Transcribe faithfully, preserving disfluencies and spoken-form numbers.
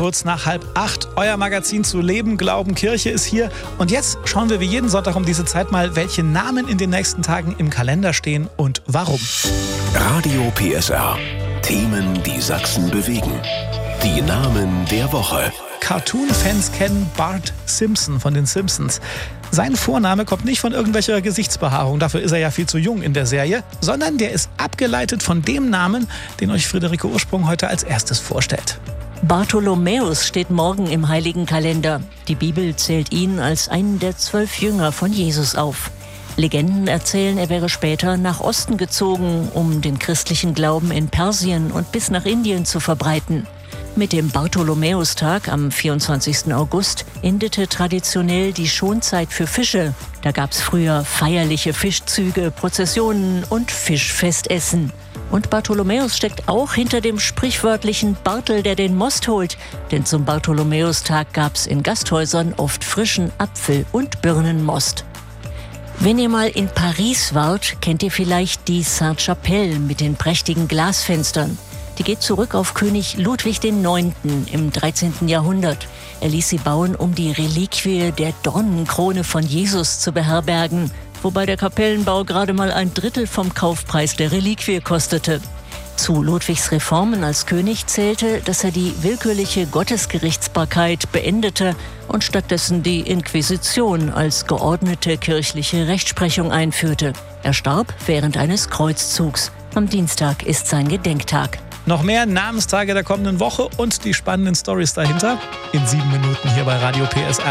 kurz nach halb acht. Euer Magazin zu Leben, Glauben, Kirche ist hier. Und jetzt schauen wir wie jeden Sonntag um diese Zeit mal, welche Namen in den nächsten Tagen im Kalender stehen und warum. Radio P S R. Themen, die Sachsen bewegen. Die Namen der Woche. Cartoon-Fans kennen Bart Simpson von den Simpsons. Sein Vorname kommt nicht von irgendwelcher Gesichtsbehaarung, dafür ist er ja viel zu jung in der Serie, sondern der ist abgeleitet von dem Namen, den euch Friederike Ursprung heute als erstes vorstellt. Bartholomäus steht morgen im Heiligen Kalender. Die Bibel zählt ihn als einen der zwölf Jünger von Jesus auf. Legenden erzählen, er wäre später nach Osten gezogen, um den christlichen Glauben in Persien und bis nach Indien zu verbreiten. Mit dem Bartholomäustag am vierundzwanzigsten August endete traditionell die Schonzeit für Fische. Da gab es früher feierliche Fischzüge, Prozessionen und Fischfestessen. Und Bartholomäus steckt auch hinter dem sprichwörtlichen Bartel, der den Most holt. Denn zum Bartholomäustag gab es in Gasthäusern oft frischen Apfel- und Birnenmost. Wenn ihr mal in Paris wart, kennt ihr vielleicht die Sainte-Chapelle mit den prächtigen Glasfenstern. Die geht zurück auf König Ludwig der Neunte im dreizehnten Jahrhundert. Er ließ sie bauen, um die Reliquie der Dornenkrone von Jesus zu beherbergen, wobei der Kapellenbau gerade mal ein Drittel vom Kaufpreis der Reliquie kostete. Zu Ludwigs Reformen als König zählte, dass er die willkürliche Gottesgerichtsbarkeit beendete und stattdessen die Inquisition als geordnete kirchliche Rechtsprechung einführte. Er starb während eines Kreuzzugs. Am Dienstag ist sein Gedenktag. Noch mehr Namenstage der kommenden Woche und die spannenden Storys dahinter in sieben Minuten hier bei Radio P S R.